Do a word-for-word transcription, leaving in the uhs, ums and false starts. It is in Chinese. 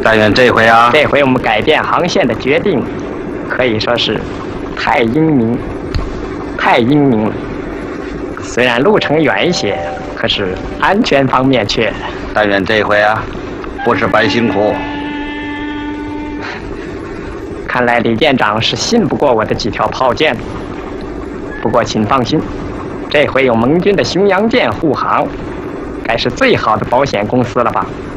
但愿这回啊， 这回我们改变航线的决定，可以说是太英明，太英明了。虽然路程远一些，可是安全方面却…… 但愿这回啊，不是白辛苦。 看来李舰长是信不过我的几条炮舰。不过请放心，这回有盟军的巡洋舰护航，该是最好的保险公司了吧？